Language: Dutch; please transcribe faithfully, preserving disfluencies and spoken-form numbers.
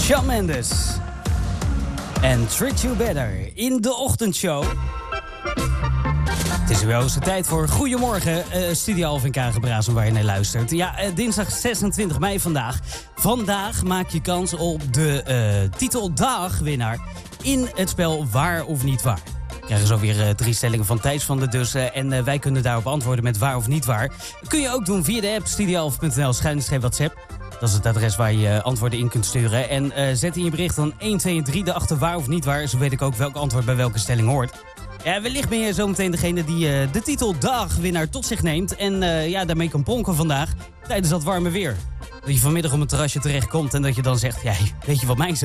Shawn Mendes en Treat You Better in de ochtendshow. Het is weer hoogste tijd voor Goedemorgen, uh, Studio Alphen Kagenbrazen waar je naar luistert. Ja, uh, dinsdag zesentwintig mei vandaag. Vandaag maak je kans op de uh, titeldagwinnaar in het spel Waar of Niet Waar. We krijgen zo weer uh, drie stellingen van Thijs van de Dus uh, en uh, wij kunnen daarop antwoorden met waar of niet waar. Dat kun je ook doen via de app studioalphen punt n l schuinstreep WhatsApp. Dat is het adres waar je antwoorden in kunt sturen. En uh, zet in je bericht dan een, twee en drie erachter waar of niet waar. Zo weet ik ook welk antwoord bij welke stelling hoort. Ja, wellicht ben je zometeen degene die uh, de titel dagwinnaar tot zich neemt. En uh, ja, daarmee kan pronken vandaag tijdens dat warme weer. Dat je vanmiddag op een terrasje terechtkomt en dat je dan zegt, ja, weet je wat mij zo